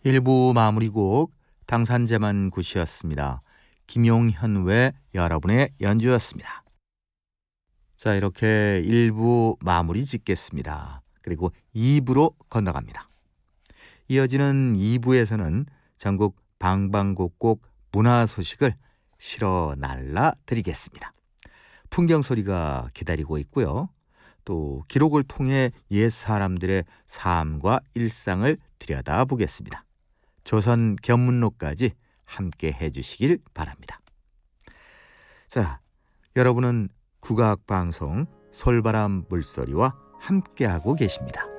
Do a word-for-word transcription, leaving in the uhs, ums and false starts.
일 부 마무리곡 당산제만 굿이었습니다. 김용현 외 여러분의 연주였습니다. 자, 이렇게 일 부 마무리 짓겠습니다. 그리고 이 부로 건너갑니다. 이어지는 이 부에서는 전국 방방곡곡 문화 소식을 실어 날라 드리겠습니다. 풍경 소리가 기다리고 있고요. 또 기록을 통해 옛 사람들의 삶과 일상을 들여다보겠습니다. 조선 견문록까지 함께 해주시길 바랍니다. 자, 여러분은 국악방송 솔바람 물소리와 함께하고 계십니다.